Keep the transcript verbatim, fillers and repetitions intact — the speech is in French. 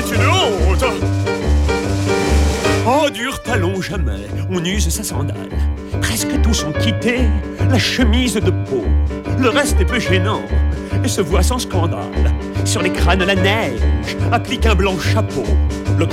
C'est une honte. Oh, dur talon jamais, on use sa sandale. Presque tous ont quitté la chemise de peau. Le reste est peu gênant et se voit sans scandale. Sur les crânes la neige applique un blanc chapeau.